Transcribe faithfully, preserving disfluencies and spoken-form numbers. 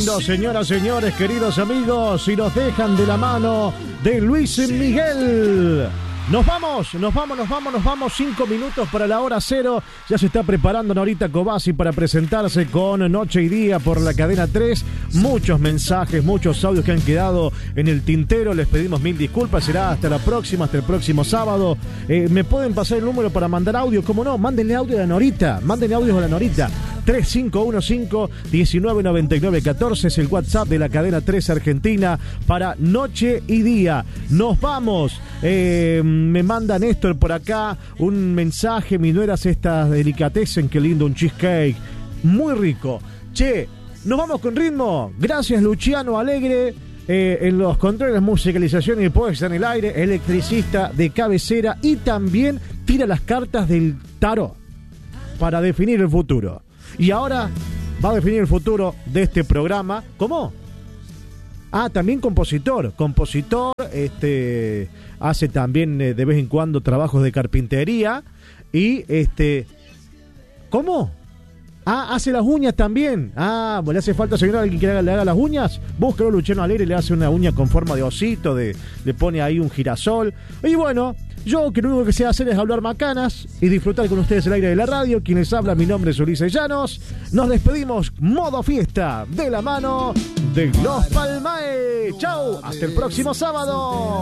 lindo, señoras, señores, queridos amigos, y nos dejan de la mano de Luis Miguel. Nos vamos, nos vamos, nos vamos, nos vamos. Cinco minutos para la hora cero. Ya se está preparando Norita Cobasi para presentarse con Noche y Día por la cadena tres. Muchos mensajes, muchos audios que han quedado en el tintero. Les pedimos mil disculpas. Será hasta la próxima, hasta el próximo sábado. Eh, ¿Me pueden pasar el número para mandar audio? ¿Cómo no? Mándenle audio a la Norita. Mándenle audios a la Norita. tres cinco uno cinco, uno nueve nueve nueve uno cuatro es el WhatsApp de la cadena tres Argentina para Noche y Día. Nos vamos. Eh, me manda Néstor por acá un mensaje. Mi nuera hace estas delicatessen, qué lindo, un cheesecake. Muy rico. Che, nos vamos con ritmo. Gracias, Luciano Alegre. Eh, en los controles, musicalización y puesta en el aire, electricista de cabecera y también tira las cartas del tarot para definir el futuro. Y ahora va a definir el futuro de este programa. ¿Cómo? Ah, también compositor. Compositor, este, hace también eh, de vez en cuando trabajos de carpintería. Y este. ¿Cómo? Ah, hace las uñas también. Ah, ¿le hace falta, señora, alguien que le haga, le haga las uñas? Búscalo, Luciano Alegre, le hace una uña con forma de osito, de, le pone ahí un girasol. Y bueno, yo que lo único que sé hacer es hablar macanas y disfrutar con ustedes el aire de la radio. Quienes hablan, mi nombre es Ulises Llanos. Nos despedimos, modo fiesta, de la mano de Los Palmae. Chau, hasta el próximo sábado.